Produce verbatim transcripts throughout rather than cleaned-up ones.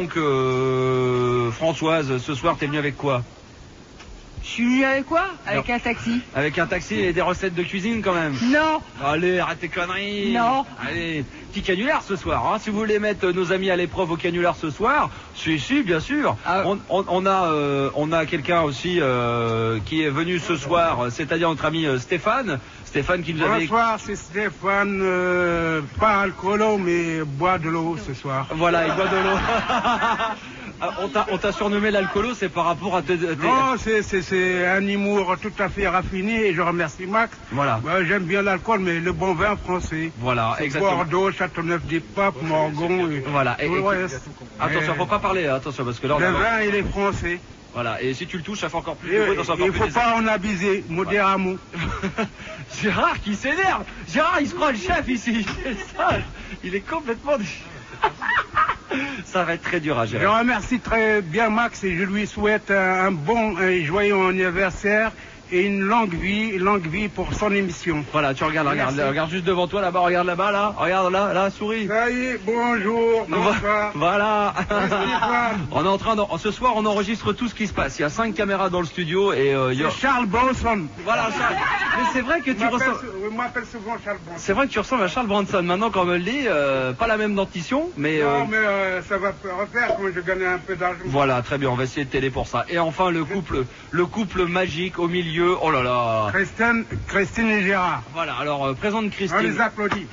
Donc euh, Françoise, ce soir t'es venue avec quoi? Je suis venu avec quoi? Avec non. un taxi. Avec un taxi et des recettes de cuisine quand même? Non. Allez, arrête tes conneries. Non. Allez, petit canular ce soir. Hein. Si vous voulez mettre nos amis à l'épreuve au canular ce soir, si, si, bien sûr. Ah. On, on, on a, euh, on a quelqu'un aussi euh, qui est venu ce soir, c'est-à-dire notre ami euh, Stéphane. Stéphane qui nous avait... Bonsoir, c'est Stéphane, euh, pas alcoolo, mais boit de l'eau ce soir. Voilà, il boit de l'eau. On t'a surnommé l'alcoolo, c'est par rapport à... Te, te... Non, c'est un humour tout à fait raffiné et je remercie Max. Voilà. Bah, j'aime bien l'alcool, mais le bon vin français. Voilà, exactement. Bordeaux, Châteauneuf-des-Papes, Morgon et voilà. Et, et, attention, faut pas parler, attention, parce que là... Le vin, il est français. Voilà, et si tu le touches, ça fait encore plus de bruit, dans Il ne faut pas en abuser, modérément. Gérard qui s'énerve. Gérard, il se croit le chef ici. Il est complètement... Ça va être très dur à gérer. Je remercie très bien Max et je lui souhaite un bon et joyeux anniversaire et une longue vie, une longue vie pour son émission. Voilà, tu regardes, regarde, regarde juste devant toi là-bas, regarde là-bas, là, regarde là, là, souris. Ça y est, bonjour, bonsoir. Voilà. On est en train de, ce soir, on enregistre tout ce qui se passe. Il y a cinq caméras dans le studio et euh, c'est a... Charles Bronson. Voilà, Charles. Mais c'est vrai que tu ressembles. On m'appelle souvent Charles Bronson. C'est vrai que tu ressembles à Charles Bronson. Maintenant, quand on me le dit, euh, pas la même dentition, mais. Non, euh... mais euh, ça va refaire quand je gagne un peu d'argent. Voilà, très bien. On va essayer de t'aider pour ça. Et enfin, le couple, le couple magique au milieu. Oh là là. Christine, Christine et Gérard. Voilà, alors euh, présente Christine. On les applaudit.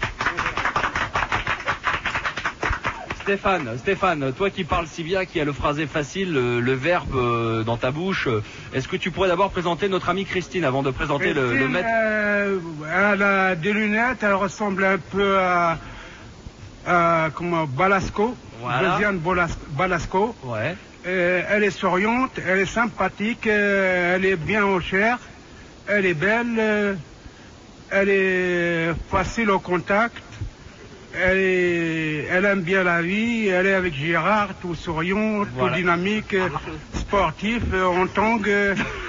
Stéphane, Stéphane, toi qui parles si bien, qui a le phrasé facile, le, le verbe euh, dans ta bouche, euh, est-ce que tu pourrais d'abord présenter notre amie Christine avant de présenter Christine, le, le maître euh, Elle a des lunettes, elle ressemble un peu à, à comment, Balasco, voilà. Josiane Balasco. Ouais. Euh, elle est souriante, elle est sympathique, euh, elle est bien en chair. Elle est belle, euh, elle est facile au contact, elle, est, elle aime bien la vie, elle est avec Gérard, tout souriant, voilà. Tout dynamique, euh, sportif, euh, en tangue. Euh,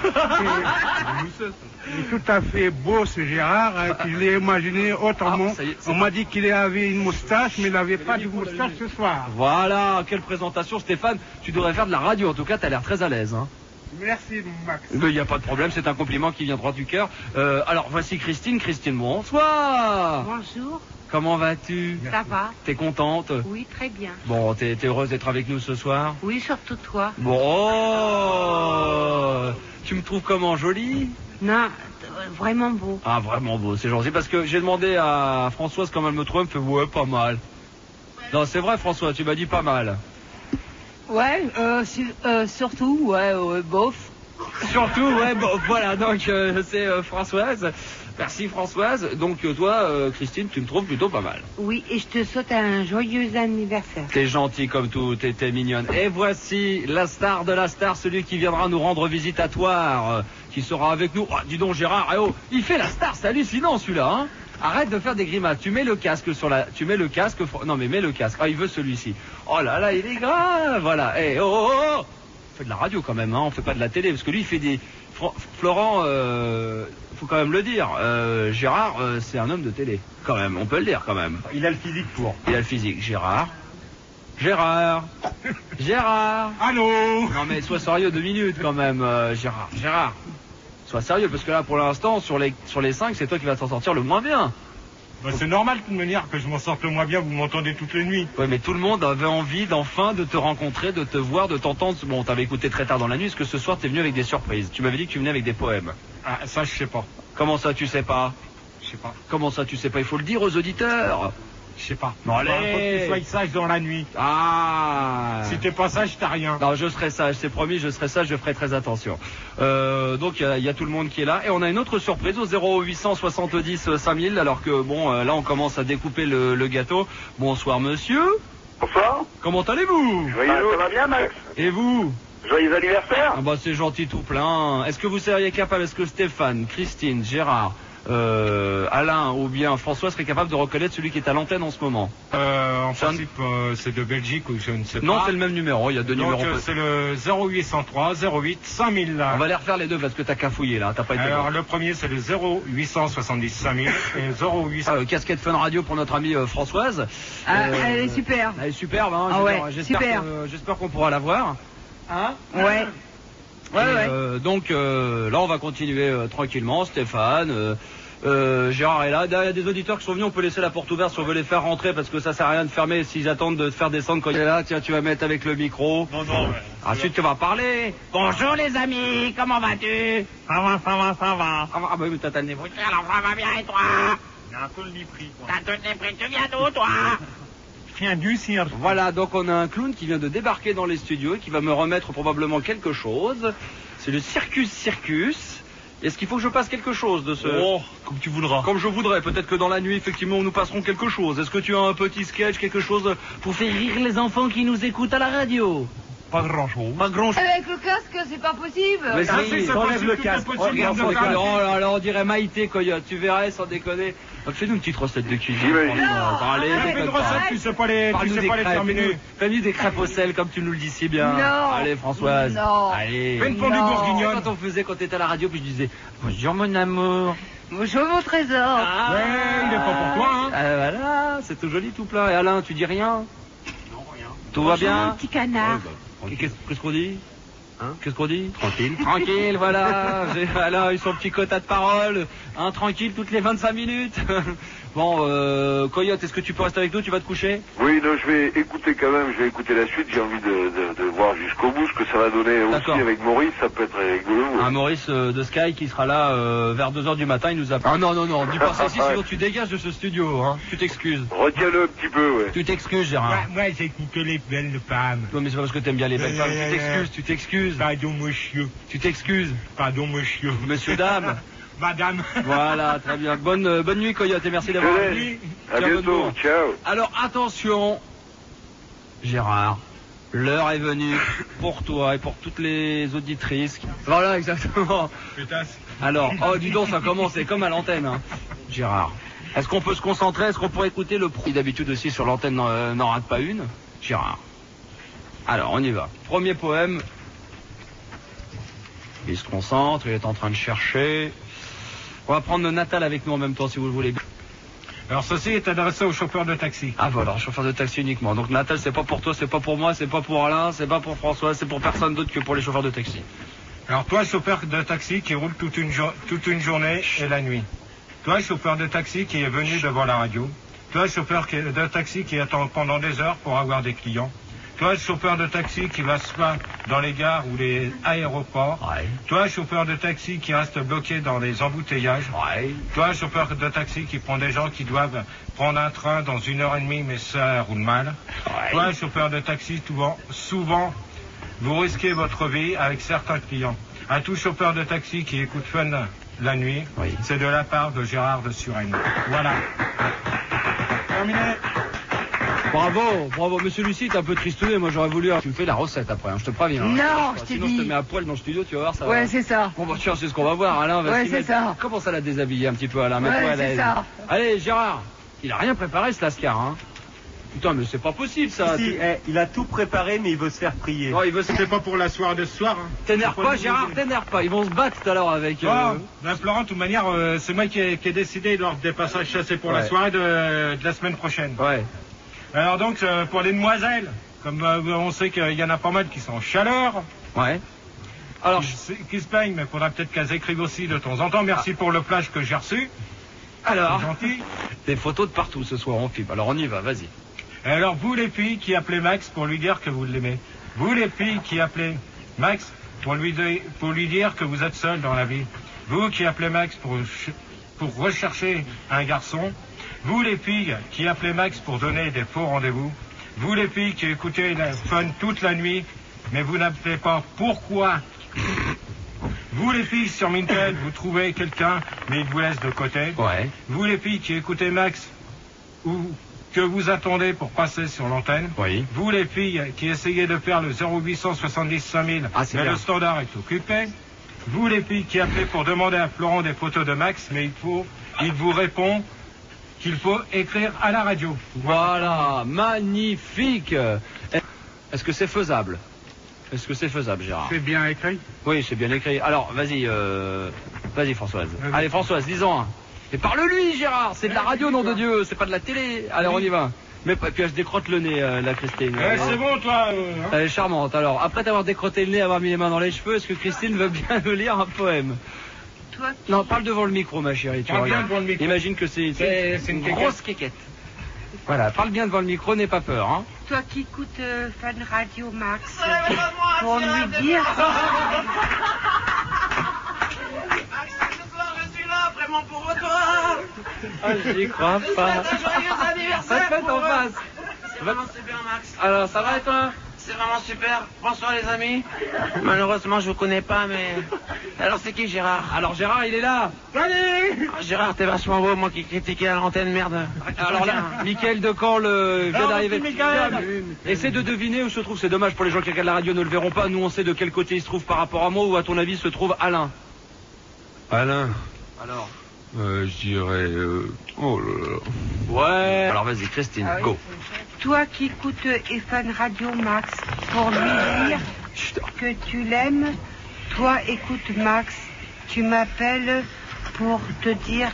il est tout à fait beau ce Gérard, euh, que je l'ai imaginé autrement. Ah, on m'a dit qu'il avait une moustache, mais il n'avait pas de moustache ce soir. Voilà, quelle présentation Stéphane, tu devrais faire de la radio, en tout cas tu as l'air très à l'aise. Hein. Merci Max. Il n'y a pas de problème, c'est un compliment qui vient droit du cœur. Euh, alors voici Christine. Christine, bonsoir. Bonjour. Comment vas-tu? Ça va. T'es contente? Oui, très bien. Bon, t'es t'es heureuse d'être avec nous ce soir? Oui, surtout toi. Bon, oh, tu me trouves comment, jolie? Non, vraiment beau. Ah, vraiment beau, c'est gentil. Parce que j'ai demandé à Françoise comment elle me trouvait, elle me fait ouais, pas mal. Non, c'est vrai François, tu m'as dit pas mal. Ouais, euh, su euh, surtout, ouais, ouais, bof. Surtout, ouais, bof, voilà, donc euh, c'est euh, Françoise. Merci Françoise. Donc euh, toi, euh, Christine, tu me trouves plutôt pas mal. Oui, et je te souhaite un joyeux anniversaire. T'es gentil comme tout, t'es mignonne. Et voici la star de la star, celui qui viendra nous rendre visite à Toire, euh, qui sera avec nous. Oh, dis donc Gérard, eh oh, il fait la star, c'est hallucinant celui-là, hein. Arrête de faire des grimaces. Tu mets le casque sur la. Tu mets le casque. Non mais mets le casque. Ah il veut celui-ci. Oh là là, il est grave. Voilà. Eh oh, oh, oh. On fait de la radio quand même. Hein. On fait pas de la télé parce que lui il fait des. Florent, euh, faut quand même le dire. Euh, Gérard, euh, c'est un homme de télé. Quand même. On peut le dire quand même. Il a le physique pour. Il a le physique. Gérard. Gérard. Gérard. Allô. Non mais sois sérieux deux minutes quand même, euh, Gérard. Gérard. Sois sérieux, parce que là, pour l'instant, sur les, sur les cinq, c'est toi qui vas t'en sortir le moins bien. Bah, c'est normal, de toute manière, que je m'en sorte le moins bien, vous m'entendez toutes les nuits. Oui, mais tout le monde avait envie d'enfin de te rencontrer, de te voir, de t'entendre. Bon, t'avais écouté très tard dans la nuit, est-ce que ce soir, t'es venu avec des surprises? Tu m'avais dit que tu venais avec des poèmes. Ah, ça, je sais pas. Comment ça, tu sais pas? Je sais pas. Comment ça, tu sais pas? Il faut le dire aux auditeurs. Je sais pas. Non, allez. Faut que tu sois sage dans la nuit. Ah. Si t'es pas sage, t'as rien. Non, je serai sage, c'est promis, je serai sage, je ferai très attention. Euh, donc, il y, y a tout le monde qui est là. Et on a une autre surprise au zéro huit cent soixante-dix cinq mille, alors que, bon, euh, là, on commence à découper le, le gâteau. Bonsoir, monsieur. Bonsoir. Comment allez-vous? Joyeux. Ah, ça va bien, Max. Et vous? Joyeux anniversaire. Ah bah, c'est gentil tout plein. Est-ce que vous seriez capable, est-ce que Stéphane, Christine, Gérard, euh, Alain ou bien François serait capable de reconnaître celui qui est à l'antenne en ce moment. Euh, en C'est un- principe, euh, c'est de Belgique ou je ne sais pas. Non, c'est le même numéro, il y a deux Donc, numéros. euh, c'est le zéro huit cent trois zéro huit cinq mille. On va les refaire les deux parce que t'as cafouillé là, t'as pas été Alors, bon. le premier, c'est le zéro huit cent soixante-dix cinq mille et zéro huit cent. Ah, euh, casquette Fun Radio pour notre amie euh, Françoise. Ah, Euh, elle est super. Elle est superbe, hein. Ah je veux ouais, dire, j'espère super. que- euh, J'espère qu'on pourra la voir. Hein Ouais. Ouais, Et, ouais. euh, donc euh, là, on va continuer euh, tranquillement. Stéphane, euh, euh, Gérard est là. Derrière, il y a des auditeurs qui sont venus. On peut laisser la porte ouverte si on veut les faire rentrer parce que ça sert à rien de fermer s'ils attendent de te faire descendre quand il est là. Tiens, tu vas mettre avec le micro. Non, non, ouais. Ensuite, tu vas parler. Bonjour les amis, comment vas-tu? Ça va, ça va, ça va. Ah, ah bah oui, t'as t'as le nez bouché, alors ça va bien et toi? Il y a un peu le nez pris, quoi. T'as tout le nez pris, tu viens d'où toi? Je viens du cirque. Voilà, donc on a un clown qui vient de débarquer dans les studios et qui va me remettre probablement quelque chose. C'est le Circus Circus. Est-ce qu'il faut que je passe quelque chose de ce... Oh, comme tu voudras. Comme je voudrais, peut-être que dans la nuit, effectivement, nous passerons quelque chose. Est-ce que tu as un petit sketch, quelque chose pour faire rire les enfants qui nous écoutent à la radio? Pas grand chose. Pas grand chose. Avec le casque, c'est pas possible. Mais Ah, si, si, c'est enlève possible, le tout est casque. possible, Oh, regarde, de sans faire déconner. un Oh là là, on dirait Maïté Coyote, tu verrais sans déconner. Oh, fais-nous une petite recette de cuisine. J'imagine. François. Allez, Non, Fais une déconne pas. recette, tu sais pas les, tu Parle-nous sais des pas les crêpes, terminer. fais-nous- fais-nous des crêpes au sel comme tu nous le dis si bien. Non. Allez Françoise. Non. Allez. Fais une fondue Non. bourguignonne. Quand on faisait quand t'étais à la radio, puis je disais bonjour mon amour. Bonjour mon trésor. Ah, Ouais, il est pas pour toi, hein. Ah, voilà, c'est tout joli tout plein. Et Alain, tu dis rien? Non, rien. Tout va Bonjour, bien? mon petit canard. Qu'est-ce qu'est-ce qu'on dit? Hein? Qu'est-ce qu'on dit? Tranquille. Tranquille, voilà. J'ai Alain eu son petit quota de parole. Hein, tranquille toutes les vingt-cinq minutes. Bon, euh, Coyote, est-ce que tu peux rester avec nous? Tu vas te coucher? Oui, non, je vais écouter quand même, je vais écouter la suite, j'ai envie de, de, de voir jusqu'au bout ce que ça va donner aussi D'accord. avec Maurice, ça peut être rigolo. Un Maurice euh, de Sky qui sera là euh, vers deux heures du matin, il nous appelle. Ah non, non, non, dis pas ça ici, sinon tu dégages de ce studio, hein. Tu t'excuses. Retiens-le un petit peu, ouais. Tu t'excuses, Gérard. Moi, j'écoute que les belles femmes. Non, mais c'est pas parce que t'aimes bien les belles Ouais, femmes. ouais, Tu ouais. t'excuses, tu t'excuses. Pardon, monsieur. Tu t'excuses. Pardon, monsieur. Monsieur, dame. Madame. Voilà, très bien. Bonne, euh, bonne nuit, Coyote, et merci d'avoir Je venu. laisse. À Tiens, bonne bientôt, bourre. ciao. Alors, attention, Gérard. L'heure est venue pour toi et pour toutes les auditrices. Voilà, exactement. Pétasse. Alors, oh, dis donc, ça commence, c'est comme à l'antenne, hein. Gérard. Est-ce qu'on peut se concentrer? Est-ce qu'on pourrait écouter le pro? D'habitude aussi sur l'antenne n'en euh, n'en rate pas une. Gérard. Alors, on y va. Premier poème. Il se concentre, il est en train de chercher. On va prendre Natal avec nous en même temps, si vous le voulez. Alors, ceci est adressé aux chauffeurs de taxi. Ah voilà, chauffeur de taxi uniquement. Donc Natal, c'est pas pour toi, c'est pas pour moi, c'est pas pour Alain, c'est pas pour François, c'est pour personne d'autre que pour les chauffeurs de taxi. Alors, toi, chauffeur de taxi qui roule toute une, jo- toute une journée et la nuit. Toi, chauffeur de taxi qui est venu devant la radio. Toi, chauffeur qui- de taxi qui attend pendant des heures pour avoir des clients. Toi, chauffeur de taxi qui va se plaindre dans les gares ou les aéroports. Ouais. Toi, chauffeur de taxi qui reste bloqué dans les embouteillages. Ouais. Toi, chauffeur de taxi qui prend des gens qui doivent prendre un train dans une heure et demie, mais ça roule mal. Ouais. Toi, chauffeur de taxi, souvent, souvent, vous risquez votre vie avec certains clients. À tout chauffeur de taxi qui écoute Fun la nuit, Oui. c'est de la part de Gérard de Suresnes. Voilà. Terminé. Bravo, bravo. Monsieur Lucie, t'es un peu tristouné. Moi, j'aurais voulu. Tu me fais la recette après, hein, je te préviens. hein. Non, je t'ai Sinon, je te dit. mets à poil dans le studio, tu vas voir, ça va. Ouais, c'est ça. Bon, bah, tiens, c'est ce qu'on va voir. Alain va Ouais, s'y c'est mettre. ça. Comment ça l'a déshabillé un petit peu, Alain? Mets-toi Ouais, à c'est l'aise. ça. Allez, Gérard. Il a rien préparé, ce Lascar, hein. Putain, mais c'est pas possible, ça. Si, Tu- eh, il a tout préparé, mais il veut se faire prier. Non, il veut se... C'est pas pour la soirée de ce soir. Hein. T'énerve C'est pas, le Gérard, deuxième. t'énerve pas. Ils vont se battre tout à l'heure avec... euh, Oh, ben, Florent, de toute manière, euh, c'est moi qui ai, qui ai décidé lors des passages chassés pour Ouais. la soirée de, de la semaine prochaine. Ouais. Alors donc, euh, pour les demoiselles, comme euh, on sait qu'il y en a pas mal qui sont en chaleur, Ouais. Alors, qui, se- qui se plaignent, mais il faudra peut-être qu'elles écrivent aussi de temps en temps. Merci pour le plage que j'ai reçu. alors, C'est gentil. des photos de partout ce soir, on filme. Alors, on y va, vas-y. Et alors, vous les filles qui appelez Max pour lui dire que vous l'aimez. Vous les filles qui appelez Max pour lui, de- pour lui dire que vous êtes seul dans la vie. Vous qui appelez Max pour, ch- pour rechercher un garçon. Vous les filles qui appelez Max pour donner des faux rendez-vous. Vous les filles qui écoutez la Fun toute la nuit, mais vous n'appelez pas pourquoi. Vous les filles sur Mintel, vous trouvez quelqu'un, mais il vous laisse de côté. Ouais. Vous les filles qui écoutez Max, ou que vous attendez pour passer sur l'antenne. Oui. Vous les filles qui essayez de faire le zéro huit cent soixante-dix cinq mille, Ah, c'est mais bien. le standard est occupé. Vous les filles qui appelez pour demander à Florent des photos de Max, mais il faut, il vous répond qu'il faut écrire à la radio. Voilà, magnifique. Est-ce que c'est faisable? Est-ce que c'est faisable, Gérard? C'est bien écrit. Oui, c'est bien écrit. Alors, vas-y, euh... vas-y, Françoise. Vas-y. Allez, Françoise, dis-en un. Et parle-lui, Gérard. C'est de la radio, nom de Dieu. C'est pas de la télé. Allez, on y va. Mais puis elle se décrotte le nez, euh, la Christine. Eh, c'est bon, toi. euh, hein. Elle est charmante. Alors, après t'avoir décroté le nez, avoir mis les mains dans les cheveux, est-ce que Christine veut bien nous lire un poème? Toi qui, Non, parle devant le micro, ma chérie. Tu Parle bien regardes. devant le micro. Imagine que c'est C'est- c'est c'est une une grosse quéquette. Voilà, parle bien devant le micro, n'aie pas peur. Hein. toi qui écoutes euh, Fan Radio Max, pour lui dire... Ah, j'y crois pas. Ça te fait en face. Vraiment super, Max. Alors, ça va et toi? C'est vraiment super. Bonsoir, les amis. Malheureusement, je vous connais pas, mais... Alors, c'est qui, Gérard? Alors, Gérard, il est là. Salut. Gérard, t'es vachement beau, moi qui critiquais à l'antenne, merde. Alors là, Mickaël de Caen le... vient Ah, d'arriver. merci, Mickaël. Essaie de deviner où se trouve. C'est dommage pour les gens qui regardent la radio ne le verront pas. Nous, on sait de quel côté il se trouve par rapport à moi, ou à ton avis se trouve Alain. Alain, Alors. euh, je dirais... euh, Oh là là. Ouais. Alors vas-y, Christine, Ah oui. go. Toi qui écoutes Fan Radio Max, pour lui dire Chut. que tu l'aimes, toi écoute Max, tu m'appelles pour te dire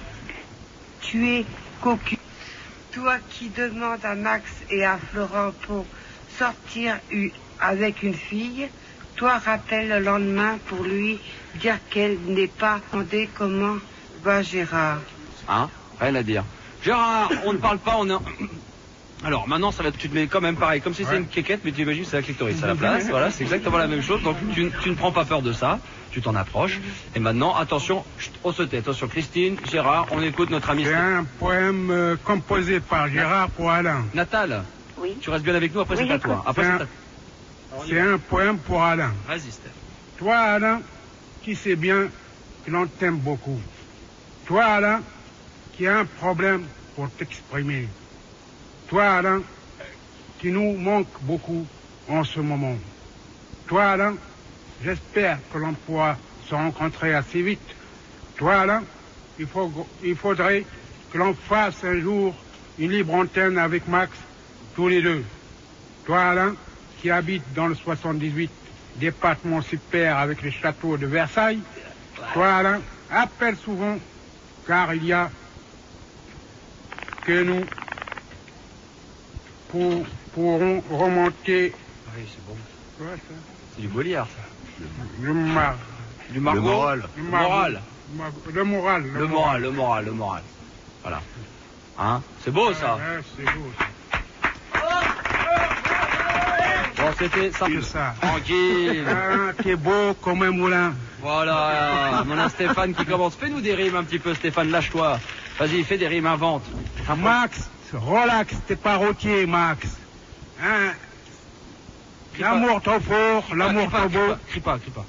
tu es cocu. Toi qui demandes à Max et à Florent pour sortir u- avec une fille, toi rappelle le lendemain pour lui dire qu'elle n'est pas demandé comment va Gérard. Hein? Rien à dire. Gérard, on ne parle pas, on est... Alors maintenant, ça va, tu te mets quand même pareil, comme si c'était une quéquette, mais tu imagines que c'est la clitoris à la place. Voilà, c'est exactement la même chose. Donc tu, tu ne prends pas peur de ça, tu t'en approches. Et maintenant, attention, chut, on se tait. Attention, Christine, Gérard, on écoute notre ami C'est un poème euh, composé par Gérard pour Alain. Natal. Oui. Tu restes bien avec nous, après Oui, c'est à toi. j'écoute. Après C'est c'est un- à... Alors, on y C'est va. un poème pour Alain. Vas-y, Steph. Toi, Alain, qui sais bien que l'on t'aime beaucoup. Toi, Alain, qui a un problème pour t'exprimer. Toi, Alain, qui nous manque beaucoup en ce moment. Toi, Alain, j'espère que l'on pourra se rencontrer assez vite. Toi, Alain, il, faut, il faudrait que l'on fasse un jour une libre antenne avec Max, tous les deux. Toi, Alain, qui habite dans le soixante-dix-huit, département super avec les châteaux de Versailles. Toi, Alain, appelle souvent, car il y a que nous pour, pourrons remonter Oui, c'est bon. quoi, ça C'est du Molière, ça. le, mar, Du Margot. Le moral. Le mar- moral. mar- le moral. Le moral, le moral, le moral. Voilà. Hein? C'est beau, ça. Ouais, c'est beau, ça. Bon, c'était simple. C'est ça. Tranquille. Ah, t'es beau comme un moulin. Voilà. Mon Stéphane qui commence. Fais-nous des rimes un petit peu, Stéphane. Lâche-toi. Vas-y, fais des rimes, invente. Ah, Max, relax, t'es pas routier, Max. Hein? Crie pas. L'amour trop fort, Ah, l'amour crie pas, trop crie beau. pas, Crie pas, crie pas.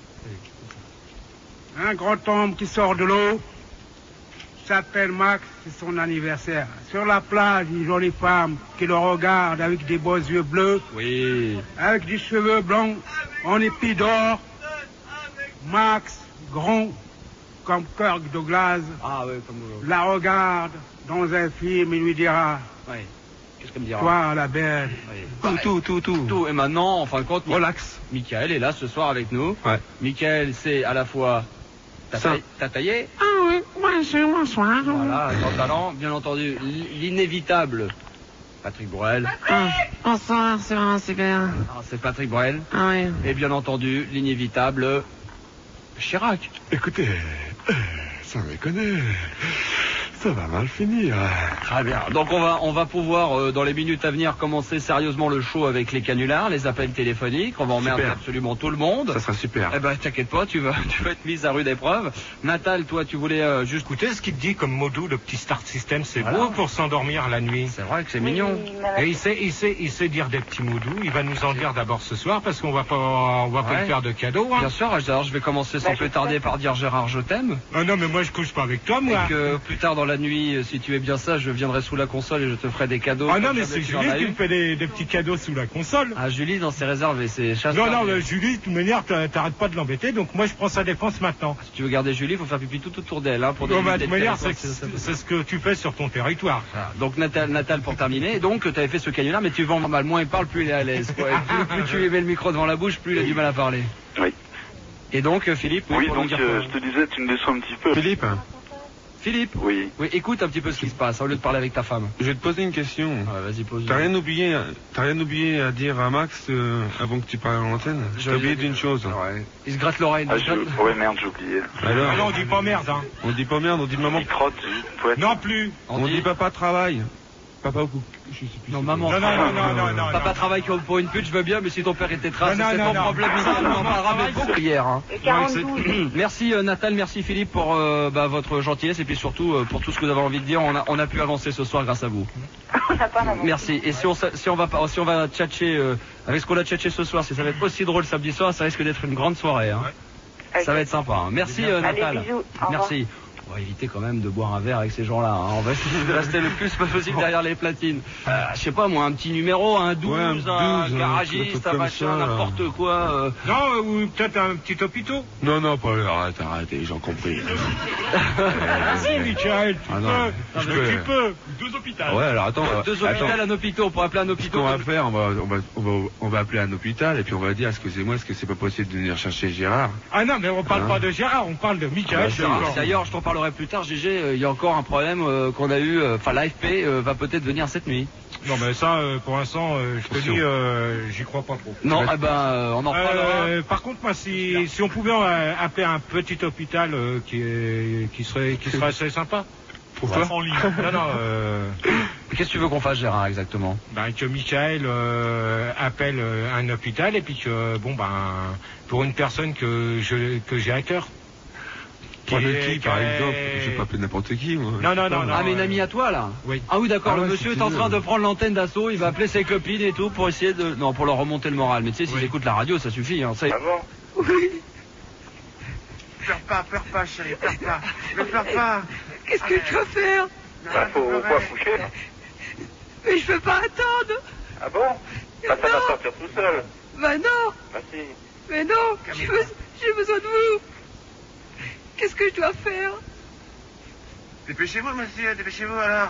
Un grand homme qui sort de l'eau s'appelle Max, c'est son anniversaire. Sur la plage, une jolie femme qui le regarde avec des beaux yeux bleus, Oui. avec des cheveux blancs en épis d'or. Max, grand comme Kirk Douglas, Ah, ouais, comme vous. la regarde dans un film et lui dira Oui. Qu'est-ce qu'elle me dira? toi, la belle. Oui. Tout, tout, tout, tout. Tout. Et maintenant, en fin de compte, Relax. Michael est là ce soir avec nous. Ouais. Michael, c'est à la fois. T'as Ça. taillé- t'as taillé? Ah oui, bonjour, bonsoir. Voilà, grand talent. Bien entendu, l'inévitable Patrick Bruel. Ah, bonsoir, c'est vraiment super. Ah, c'est Patrick Bruel. Ah oui. Et bien entendu, l'inévitable Chirac. Écoutez, euh, sans déconner, ça va mal finir. Très bien. Donc on va on va pouvoir euh, dans les minutes à venir commencer sérieusement le show avec les canulars, les appels téléphoniques. On va emmerder Super. absolument tout le monde. Ça sera super. Eh ben t'inquiète pas, tu vas tu vas être mise à rude épreuve. Natal, toi tu voulais euh, juste Écoutez ce qu'il dit comme mot doux, le petit start system, c'est Voilà. beau pour s'endormir la nuit. C'est vrai que c'est mignon. Et il sait, il sait, il sait dire des petits mots doux. Il va nous en dire d'abord ce soir parce qu'on va pas, on va pas Ouais. lui faire de cadeaux. Hein. Bien sûr, alors je vais commencer sans plus tarder par dire Gérard je t'aime. Ah non, mais moi je couche pas avec toi, moi. Et que plus tard dans la la nuit, euh, si tu es bien sage, je viendrai sous la console et je te ferai des cadeaux. Ah non, comme mais jamais c'est tu en Julie as qui eu. me fait des, des petits cadeaux sous la console. Ah, Julie, dans ses réserves, et c'est chasse. Non, non, mais Julie, de toute manière, t'a- t'arrêtes pas de l'embêter, donc moi je prends sa défense maintenant. Si tu veux garder Julie, il faut faire pipi tout autour d'elle. Hein, pour Non, bah, délimiter de toute le manière, c'est territoire, c'est- c'est ce que tu fais sur ton territoire. Voilà. Donc Natal, Natal pour terminer. Donc tu avais fait ce canular, mais tu vends mal. Moins il parle, plus il est à l'aise. quoi. Et plus, plus tu lui mets le micro devant la bouche, plus il a du mal à parler. Oui. Et donc euh, Philippe, oui, Oui, pour nous donc dire euh, quoi je te disais, tu me descends un petit peu. Philippe, Philippe, Oui. oui, écoute un petit peu ce qui se passe au lieu de parler avec ta femme. je vais te poser une question. Ouais, vas-y, pose. T'as rien oublié, t'as rien oublié à dire à Max euh, avant que tu parles à l'antenne? Je- T'as oublié d'une chose. Ouais. Il se gratte l'oreille. Ah, je... Ouais, merde, j'ai oublié. Alors, Ah non, on dit pas merde, hein. on dit pas merde, on dit maman. Il crotte, faut être... Non plus. On, dit papa travaille. Papa au cou. Je sais plus Non, si- maman. Non, non, non, non, non, non. Papa travaille comme pour une pute, je veux bien, mais si ton père était trace, Non, non, c'est non, ton non. problème. Michel, on en parlera mais beaucoup hier. Hein. quarante-douze. Merci euh, Natal, merci Philippe pour euh, bah, votre gentillesse et puis surtout euh, pour tout ce que vous avez envie de dire. On a, on a pu avancer ce soir grâce à vous. Merci. Et si on, sa- si on va pas- si on va tchatcher euh, avec ce qu'on a tchatché ce soir, si ça va être aussi drôle samedi soir, ça risque d'être une grande soirée. Hein. Ça va être sympa. Hein. Merci euh, Allez, Natal. bisous. Au revoir. Merci. On va éviter quand même de boire un verre avec ces gens-là. Hein. On va essayer de rester le plus possible derrière les platines. Euh, je sais pas moi, un petit numéro, un douze, Ouais, un douze, un un garagiste, truc un comme machin, ça, là. n'importe quoi. euh. Non, euh, ou peut-être un petit hôpital. Non, non, pas arrête, arrête, les gens compris. Vas-y, Michael, tu Ah non, peux. je Mais peux. tu peux. Deux hôpitaux. Ouais, alors attends. Deux attends. hôpitaux, un hôpital, on pourrait appeler un Ce hôpital. qu'on va faire, on va, on, va, on, va, on va appeler un hôpital et puis on va dire, excusez-moi, est-ce que c'est pas possible de venir chercher Gérard? Ah non, mais on parle Hein pas de Gérard, on parle de Michael. Ah bah, Gérard. Gérard. D'ailleurs, je t'en parlerai plus tard, G G, euh, il y a encore un problème euh, qu'on a eu, euh, enfin l'A F P euh, va peut-être venir cette nuit. Non, mais ça, euh, pour l'instant, euh, je te Attention. dis, euh, j'y crois pas trop. Non, Ouais. eh ben, euh, on en reparlera. Euh, par contre, moi, si, si on pouvait euh, appeler un petit hôpital euh, qui, est, qui, serait, qui serait assez sympa. Pour toi? Non, non, euh, Qu'est-ce que tu veux qu'on fasse, Gérard, exactement? ben, que Michael euh, appelle euh, un hôpital et puis que, bon, ben, pour une personne que je que j'ai à cœur. Qui, qui, par est- exemple? Je vais pas appeler n'importe qui, moi. Non, non, non, non. Ah, mais une euh, amie à toi, là? Oui. Ah oui, d'accord, Ah le ouais, monsieur si est tu en veux. train de prendre l'antenne d'assaut, il va appeler ses copines et tout pour essayer de... Non, pour leur remonter le moral. Mais tu sais, s'ils Oui. écoutent la radio, ça suffit. Hein. Ça... Ah bon? Oui. Pleure pas, pleure pas, chérie, pleure pas. Ne pleure pas. Qu'est-ce que je dois faire? Bah, faut pas coucher. Mais je peux pas attendre. Ah bon? Bah, ça va sortir tout seul. Bah non, Bah si. mais non, j'ai be- j'ai besoin de vous. Qu'est-ce que je dois faire? Dépêchez-vous, monsieur, dépêchez-vous alors.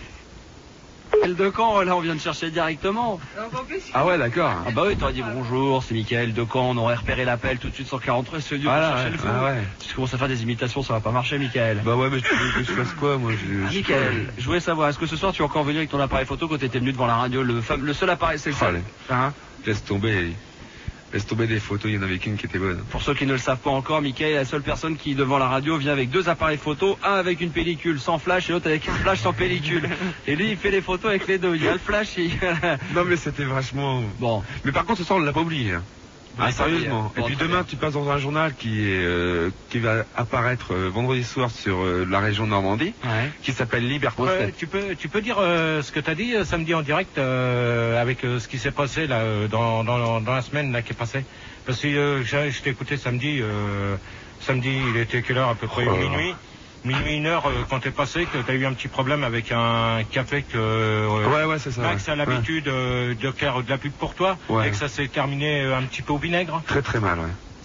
Michael Decamp, là, on vient de chercher directement. Ah ouais, d'accord. Ah bah oui, t'aurais dit bonjour, c'est Michael Decamp, on aurait repéré l'appel tout de suite sur quarante-trois, c'est Dieu pour Voilà, chercher ouais, le fou. ah ouais. Si tu commences à faire des imitations, ça va pas marcher, Michael. Bah ouais, mais tu veux que je fasse quoi, moi? Je, Ah, je- Michael, je voulais savoir, est-ce que ce soir tu es encore venu avec ton appareil photo quand t'étais venu devant la radio, le, fam- le seul appareil, c'est le seul. Allez. Hein? Laisse tomber. Laisse tomber des photos, il y en avait qu'une qui était bonne. Pour ceux qui ne le savent pas encore, Michael est la seule personne qui, devant la radio, vient avec deux appareils photo, un avec une pellicule sans flash et l'autre avec un flash sans pellicule. Et lui, il fait les photos avec les deux. Il y a le flash et... Non, mais c'était vachement... Bon. Mais par contre, ce soir, on l'a pas oublié. Hein. Ah, Ouais, sérieusement. bon, Et puis très demain, bien. tu passes dans un journal qui est euh, qui va apparaître euh, vendredi soir sur euh, la région Normandie, Ouais. qui s'appelle Liberté. Ouais, tu peux, tu peux dire euh, ce que tu as dit euh, samedi en direct euh, avec euh, ce qui s'est passé là euh, dans, dans, dans la semaine là qui est passée. Parce que euh, j'ai- je t'ai écouté samedi. Euh, samedi, il était quelle heure à peu près? Oh là là. Minuit. Minuit, une heure, euh, quand t'es passé, que t'as eu un petit problème avec un café que euh, Ouais, ouais, c'est ça. Max ouais. a l'habitude euh, de faire de la pub pour toi, Ouais. et que ça s'est terminé euh, un petit peu au vinaigre. Très très mal, ouais.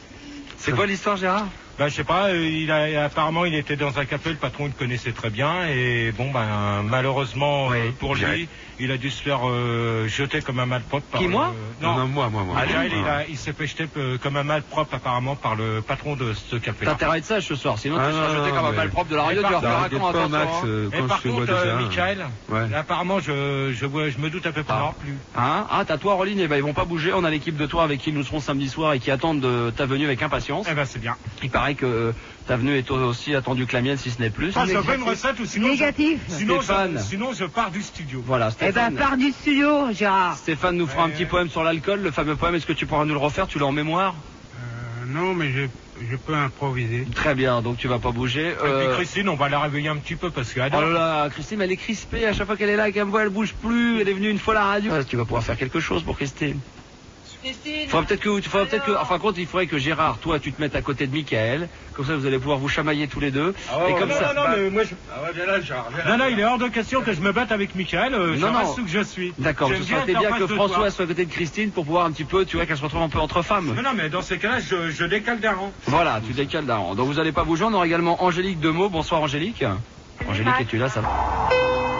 C'est quoi l'histoire, Gérard? Ben, je sais pas, euh, il a, apparemment il était dans un café, le patron il le connaissait très bien, et bon ben malheureusement Oui. euh, pour Bien. lui, il a dû se faire euh, jeter comme un malpropre par Qui, le- moi Non, Non, non, moi, moi, moi. Ah, Jaël, il, Ouais. a- il s'est fait jeter euh, comme un malpropre apparemment par le patron de ce café. T'as intérêt à être sage ce soir, sinon Ah, tu seras non, jeté non, comme un mais- malpropre de la radio, Et tu vas par- faire un T'arrêtes con, pas, attention. Max, hein. euh, Et quand par je te vois contre, euh, déjà. Michael, Ouais. apparemment je, je, vois- je me doute un peu pour Ah. n'avoir plus. Hein ah, t'as toi en ligne, eh ben, ils vont pas bouger. On a l'équipe de toi avec qui nous serons samedi soir et qui attendent de ta venue avec impatience. Eh ben c'est bien. Il paraît que euh, ta venue est aussi attendue que la mienne, si ce n'est plus. Ah, ça fait une recette ou sinon Négatif. Je, sinon, Stéphane. je, sinon je pars du studio. Voilà, Eh ben, Stéphane. pars du studio, Gérard. Stéphane nous fera un Ouais. petit poème sur l'alcool, le fameux poème. Est-ce que tu pourras nous le refaire? Tu l'as en mémoire? Euh, non, mais je, je peux improviser. Très bien, donc tu vas pas bouger. Et puis Euh, Christine, on va la réveiller un petit peu parce qu'elle Oh là là, Christine, elle est crispée à chaque fois qu'elle est là, qu'elle me voit, elle bouge plus. Elle est venue une fois à la radio. Ah, tu vas pouvoir faire quelque chose pour Christine. Christine. Faudrait peut-être que, faudrait peut-être que, enfin, compte, il faudrait que Gérard, toi, tu te mettes à côté de Michael. Comme ça, vous allez pouvoir vous chamailler tous les deux. Ah ouais, et comme non, ça. non, non, mais moi je... Ah ouais, viens là, Gérard, viens là. Non, non, il est hors de question que je me batte avec Michael. Euh, je Non, non. reste où que je suis. D'accord, J'aime ce serait être bien, en bien face que de François toi. soit à côté de Christine pour pouvoir un petit peu, tu vois, qu'elle se retrouve un peu entre femmes. Non, non, mais dans ces cas-là, je, je décale d'un rang. Voilà, tu décales d'un rang. Donc vous allez pas vous joindre. On aura également Angélique Demeaux. Bonsoir Angélique. Angélique, es-tu là, ça va?